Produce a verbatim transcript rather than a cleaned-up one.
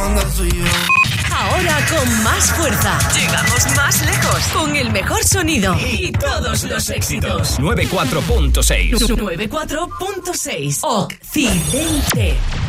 onda soy yo. Ahora con más fuerza. Llegamos más lejos. Con el mejor sonido. Y todos los éxitos. noventa y cuatro punto seis. noventa y cuatro punto seis. Occidente.